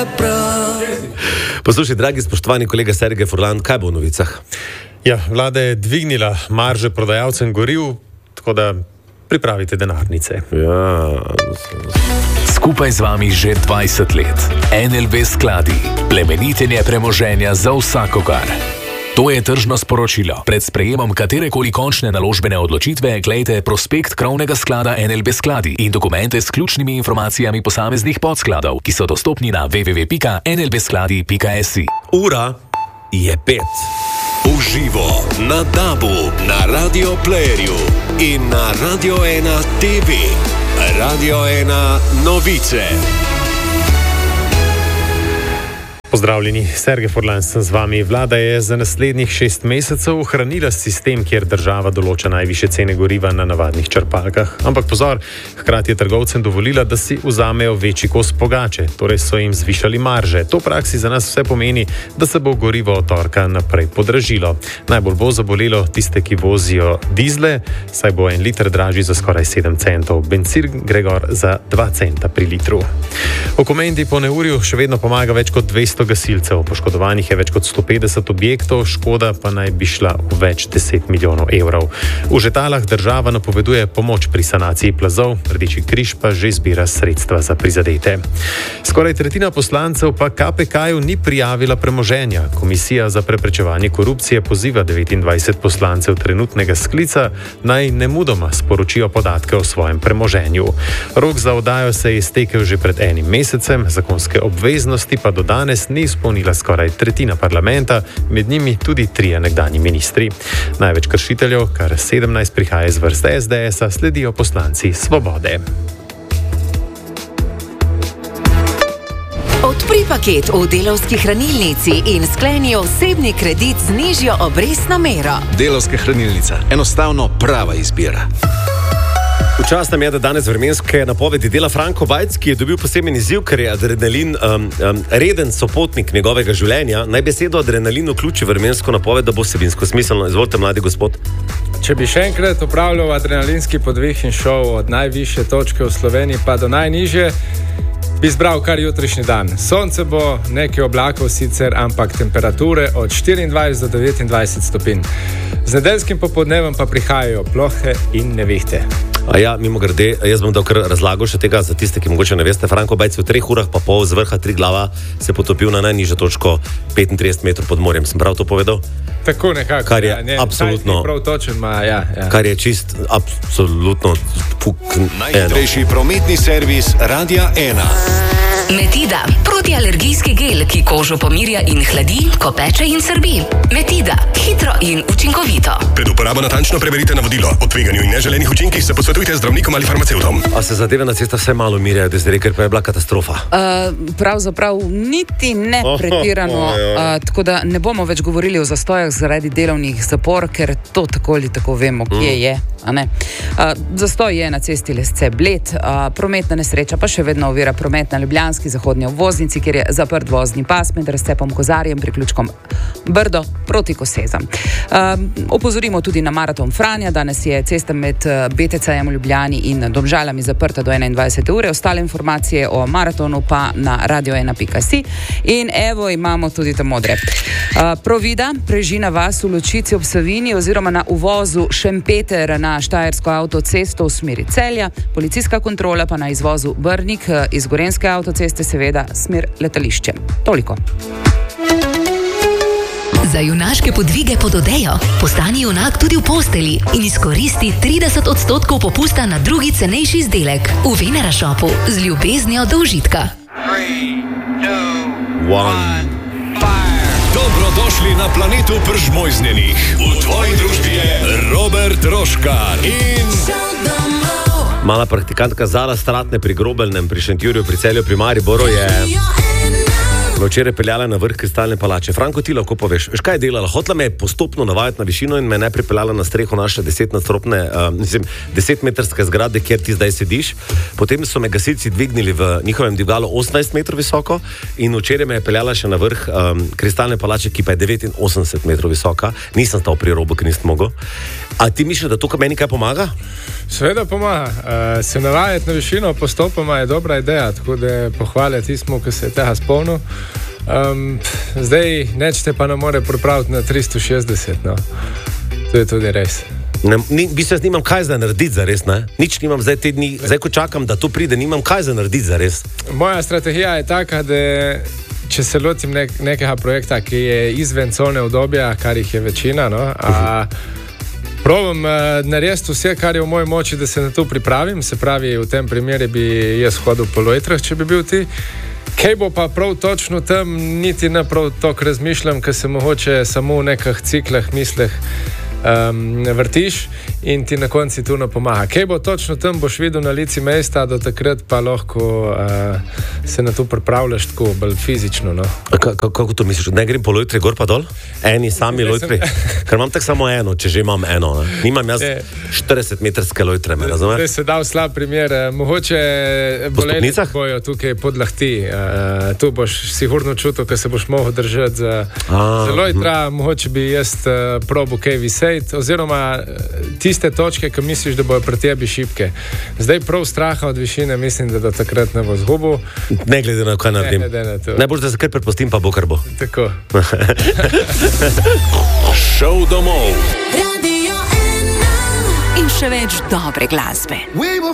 Poslušaj, dragi spoštovani kolega Sergej Furlan, kaj bo v novicah? Ja, vlada je dvignila marže prodajalcem goriv, tako da pripravite denarnice. Ja. Skupaj z vami že 20 let. NLB skladi. Plemenitenje premoženja za vsakogar. To je tržno sporočilo. Pred sprejemom katerekoli končne naložbene odločitve glejte prospekt krovnega sklada NLB skladi in dokumente s ključnimi informacijami posameznih podskladov, ki so dostopni na www.nlbskladi.si. Ura je 5. Uživo na DAB-u, na Radio Playerju in na Radio 1 TV. Radio 1 novice. Pozdravljeni, Sergej Furlan sem z vami. Vlada je za naslednjih 6 mesecev ohranila sistem, kjer država določa najvišje cene goriva na navadnih črpalkah. Ampak pozor, hkrati je trgovcem dovolila, da si vzamejo večji kos pogače, torej so jim zvišali marže. To v praksi za nas vse pomeni, da se bo gorivo od torka naprej podražilo. Najbolj bo zabolelo tiste, ki vozijo dizle, saj bo 1 liter dražji za skoraj 7 centov. Bencin gre gor za 2 centa pri litru. V Komendi po neurju še vedno pomaga več kot 200 gasilcev, poškodovanih je več kot 150 objektov, škoda pa naj bi šla v več 10 milijonov evrov. V Žetalah država napoveduje pomoč pri sanaciji plazov, Rdeči križ pa že zbira sredstva za prizadete. Skoraj tretjina poslancev pa KPK-ju ni prijavila premoženja. Komisija za preprečevanje korupcije poziva 29 poslancev trenutnega sklica naj nemudoma sporočijo podatke o svojem premoženju. Rok za oddajo se je iztekel že pred 1 mesecem, zakonske obveznosti pa do danes ni izpolnila skoraj tretjina parlamenta, med njimi tudi 3 nekdanji ministri. Največ kršiteljev, kar 17 prihaja iz vrst SDS-a, sledijo poslanci Svobode. Odpri paket v Delavski hranilnici in skleni osebni kredit z nižjo obrestno mero. Delavska hranilnica. Enostavno prava izbira. V čast nam je, da danes vremenske napovedi dela Franko Bajc, ki je dobil poseben izziv, ker je adrenalin reden sopotnik njegovega življenja. Naj besedo adrenalin vključi vremensko napoved, da bo vsebinsko smiselno. Izvolite, mladi gospod. Če bi še enkrat upravljal adrenalinski podvih in šel od najvišje točke v Sloveniji pa do najnižje, bi zbral kar jutrišnji dan. Sonce bo, nekaj oblakov sicer, ampak temperature od 24 do 29 stopinj. Z nedeljskim popoldnevom pa prihajajo plohe in nevihte. A ja, mimogrede, jaz bom dal kar razlago še tega za tiste, ki mogoče ne veste. Franko Bajc v 3 urah pa pol z vrha Triglava se potopil na najnižjo točko 35 metrov pod morjem. Sem prav to povedal? Tako nekako. Kar je absolutno. Prav točen, ja. Kar je čist absolutno. Najhitrejši prometni servis Radia 1. Metida, protialergijski gel, ki kožo pomirja in hladi, ko peče in srbi. Metida, hitro in učinkovito. Pred uporabo natančno preverite navodilo. O tveganju in neželenih učinkih se posvetujte z zdravnikom ali farmacevtom. A se zadeve na cestah vse malo mirjajo, da zdaj ker pa je bila katastrofa? Pravzaprav niti ne pretirano, tako da ne bomo več govorili o zastojah zaradi delovnih zapor, ker to tako ali tako vemo, kje je. Zastoj je na cesti Lesce-Bled, prometna nesreča pa še vedno ovira promet na ljubljanski zahodni obvoznici, kjer je zaprt vozni pas med razcepom Kozarjem priključkom Brdo proti Kosezam. Opozorimo tudi na maraton Franja. Danes je cesta med BTC-jem v Ljubljani in Domžalami zaprta do 21. ure. Ostale informacije o maratonu pa na radio1.si. In evo imamo tudi te modre. Provida, Prežina vas v Ločici ob Savinji oziroma na uvozu Šempeter na Štajersko avtocesto v smeri Celja, policijska kontrola pa na izvozu Brnik iz Gorenjske avtoceste, seveda smer letališče. Toliko. Za junaške podvige pod odejo postani junak tudi v posteli in izkoristi 30% popusta na drugi cenejši izdelek v Venera Shopu z ljubeznijo do užitka. 3, 2, 1, Dobrodošli na planetu Pržmojznenih. V tvoji družbi je Robert Roškar in mala praktikantka Zala Stratne pri Grobelnem, pri Šentjurju, pri Celju, pri Mariboru je včeraj peljala na vrh Kristalne palače. Franko, ti lahko poveš, kaj je delala? Hotla me je postopno navajati na višino in me najprej peljala na streho naše 10-metrske zgrade, kjer ti zdaj sediš. Potem so me gasilci dvignili v njihovem dvigalu 18 metrov visoko in včeraj me je peljala še na vrh Kristalne palače, ki pa je 89 metrov visoka. Nisem stal pri robu, ker nisem mogel. A ti misliš, da to meni kaj pomaga? Seveda pomaga. Se navajati na višino postopoma je dobra ideja, tako da pohvalja tismu, ki se je tega spomnil. Zdaj nečete pa ne more pripraviti na 360, no. To je tudi res. Jaz nimam kaj za narediti za res, ne? Nič nimam zdaj te dni, zdaj ko čakam, da to pride, nimam kaj za narediti za res. Moja strategija je taka, da če se lotim nekega projekta, ki je izven cone obdobja, kar jih je večina, no, probam narediti vse, kar je v moji moči, da se na to pripravim. Se pravi, v tem primeru bi jaz hodil po lojtrah, če bi bil ti. Kaj bo pa prav točno tam, niti ne prav toliko razmišljam, ker se mogoče samo v nekih ciklah, misleh vrtiš in ti na konci tu ne pomaga. Kaj bo točno tam, boš videl na lici mesta, do takrat pa lahko se na to pripravljaš tako bolj fizično. No. Kako to misliš? Ne grem po lojtre gor pa dol? Eni sami lojtre? Ker imam tako samo eno, če že imam eno. Ne? Nimam jaz 40-metrske lojtre, me razumeš? Zdaj se dal slab primer. Mogoče boleli bojo tukaj podlahti. Tu boš sigurno čutil, ker se boš mogel držati za lojtra. Mogoče bi jaz probo kaj viseti, oziroma tiste točke, ki misliš, da bojo pri tebi šibke. Zdaj prav straha od višine mislim, da do takrat ne bo zgubil. Ne glede na kaj naredim. Ne boš, da se kar prepustim, pa bo kar bo. Tako. Šov domov. In še več dobre glasbe.